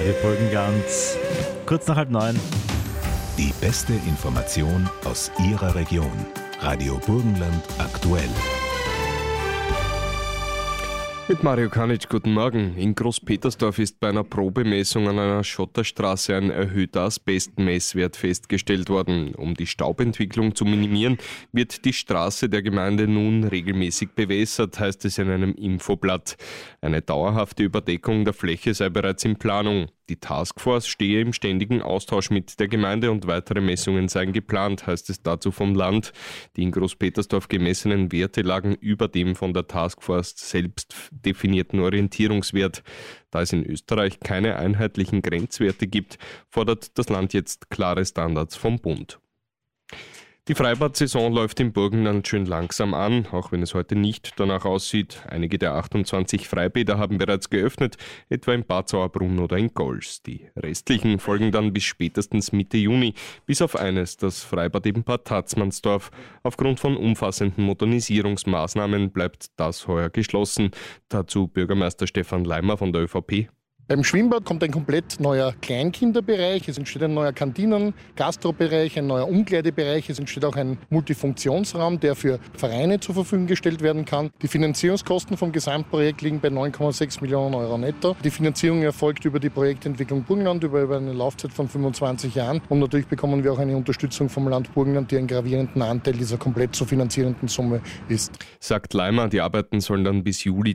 Radio Burgenland, kurz nach 8:30. Die beste Information aus Ihrer Region. Radio Burgenland aktuell. Mit Mario Kanic, guten Morgen. In Großpetersdorf ist bei einer Probemessung an einer Schotterstraße ein erhöhter Asbestmesswert festgestellt worden. Um die Staubentwicklung zu minimieren, wird die Straße der Gemeinde nun regelmäßig bewässert, heißt es in einem Infoblatt. Eine dauerhafte Überdeckung der Fläche sei bereits in Planung. Die Taskforce stehe im ständigen Austausch mit der Gemeinde und weitere Messungen seien geplant, heißt es dazu vom Land. Die in Großpetersdorf gemessenen Werte lagen über dem von der Taskforce selbst definierten Orientierungswert. Da es in Österreich keine einheitlichen Grenzwerte gibt, fordert das Land jetzt klare Standards vom Bund. Die Freibad-Saison läuft im Burgenland schön langsam an, auch wenn es heute nicht danach aussieht. Einige der 28 Freibäder haben bereits geöffnet, etwa in Bad Sauerbrunn oder in Gols. Die restlichen folgen dann bis spätestens Mitte Juni, bis auf eines, das Freibad in Bad Tatzmannsdorf. Aufgrund von umfassenden Modernisierungsmaßnahmen bleibt das heuer geschlossen. Dazu Bürgermeister Stefan Leimer von der ÖVP. Beim Schwimmbad kommt ein komplett neuer Kleinkinderbereich, es entsteht ein neuer Gastrobereich, ein neuer Umkleidebereich, es entsteht auch ein Multifunktionsraum, der für Vereine zur Verfügung gestellt werden kann. Die Finanzierungskosten vom Gesamtprojekt liegen bei 9,6 Millionen Euro netto. Die Finanzierung erfolgt über die Projektentwicklung Burgenland über eine Laufzeit von 25 Jahren und natürlich bekommen wir auch eine Unterstützung vom Land Burgenland, die einen gravierenden Anteil dieser komplett zu finanzierenden Summe ist. Sagt Leimer, die Arbeiten sollen dann bis Juli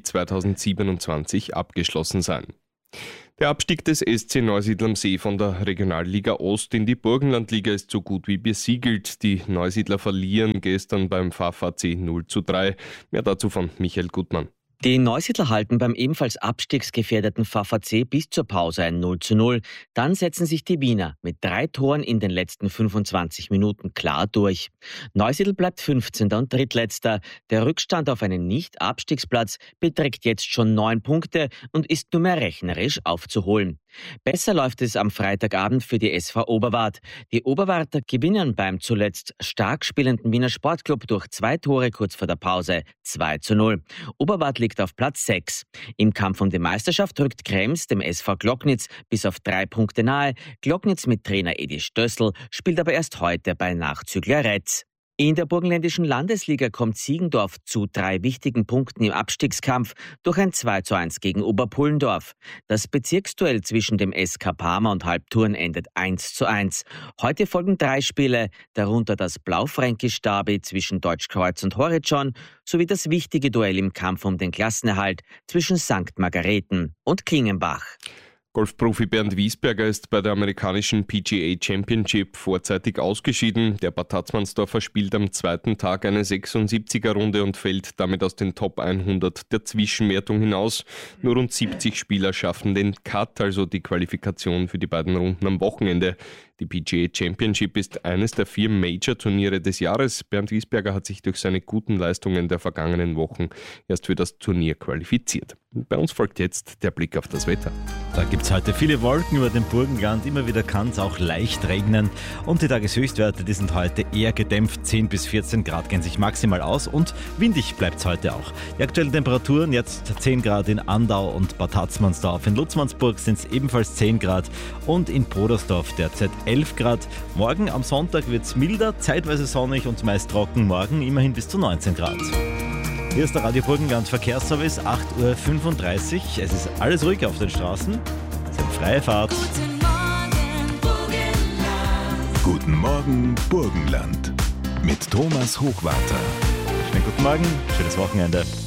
2027 abgeschlossen sein. Der Abstieg des SC Neusiedl am See von der Regionalliga Ost in die Burgenlandliga ist so gut wie besiegelt. Die Neusiedler verlieren gestern beim VfAC 0:3. Mehr dazu von Michael Gutmann. Die Neusiedler halten beim ebenfalls abstiegsgefährdeten VfAC bis zur Pause ein 0:0. Dann setzen sich die Wiener mit 3 Toren in den letzten 25 Minuten klar durch. Neusiedl bleibt 15. und Drittletzter. Der Rückstand auf einen Nicht-Abstiegsplatz beträgt jetzt schon 9 Punkte und ist nur mehr rechnerisch aufzuholen. Besser läuft es am Freitagabend für die SV Oberwart. Die Oberwarter gewinnen beim zuletzt stark spielenden Wiener Sportclub durch 2 Tore kurz vor der Pause 2:0. Oberwart liegt auf Platz 6. Im Kampf um die Meisterschaft rückt Krems dem SV Glocknitz bis auf 3 Punkte nahe. Glocknitz mit Trainer Edi Stössel spielt aber erst heute bei Nachzügler Retz. In der burgenländischen Landesliga kommt Siegendorf zu 3 wichtigen Punkten im Abstiegskampf durch ein 2:1 gegen Oberpullendorf. Das Bezirksduell zwischen dem SK Parma und Halbturn endet 1:1. Heute folgen 3 Spiele, darunter das Blaufränkisch-Derby zwischen Deutschkreuz und Horizon sowie das wichtige Duell im Kampf um den Klassenerhalt zwischen St. Margareten und Klingenbach. Golfprofi Bernd Wiesberger ist bei der amerikanischen PGA Championship vorzeitig ausgeschieden. Der Bad Tatzmannsdorfer spielt am zweiten Tag eine 76er-Runde und fällt damit aus den Top 100 der Zwischenwertung hinaus. Nur rund 70 Spieler schaffen den Cut, also die Qualifikation für die beiden Runden am Wochenende. Die PGA Championship ist eines der 4 Major-Turniere des Jahres. Bernd Wiesberger hat sich durch seine guten Leistungen der vergangenen Wochen erst für das Turnier qualifiziert. Bei uns folgt jetzt der Blick auf das Wetter. Da gibt es heute viele Wolken über dem Burgenland. Immer wieder kann es auch leicht regnen. Und die Tageshöchstwerte, die sind heute eher gedämpft. 10 bis 14 Grad gehen sich maximal aus. Und windig bleibt es heute auch. Die aktuellen Temperaturen jetzt 10 Grad in Andau und Bad Tatzmannsdorf. In Lutzmannsburg sind es ebenfalls 10 Grad. Und in Brodersdorf derzeit 11 Grad. Morgen am Sonntag wird es milder, zeitweise sonnig und meist trocken. Morgen immerhin bis zu 19 Grad. Hier ist der Radio Burgenland Verkehrsservice, 8:35 Uhr. Es ist alles ruhig auf den Straßen. Es ist eine freie Fahrt. Guten Morgen, Burgenland. Mit Thomas Hochwarter. Schönen guten Morgen, schönes Wochenende.